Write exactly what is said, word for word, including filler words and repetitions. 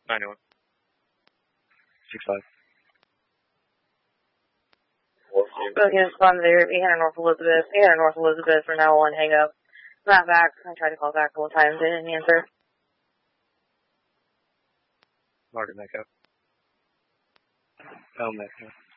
ninety-one. six five. Both units respond there, eight hundred North Elizabeth, eight hundred North Elizabeth for now one, hang up. Not back, I tried to call back a couple times, they didn't answer. Martin Echo. Oh, Echo.